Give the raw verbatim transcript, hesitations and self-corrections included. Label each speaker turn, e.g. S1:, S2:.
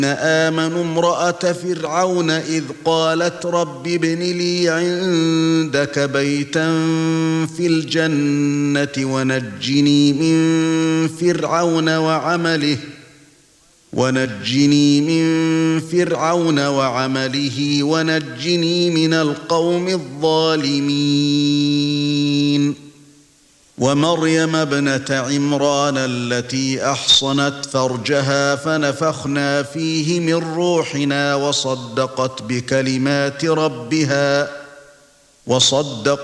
S1: آمنوا امرأة فرعون إذ قالت رب ابن لي عندك بيتا في الجنة ونجني من فرعون وعمله ونجني من فرعون وعمله ونجني من القوم الظالمين ومريم ابنة عمران التي أحصنت فرجها فنفخنا فيه من روحنا وصدقت بكلمات ربها وصدق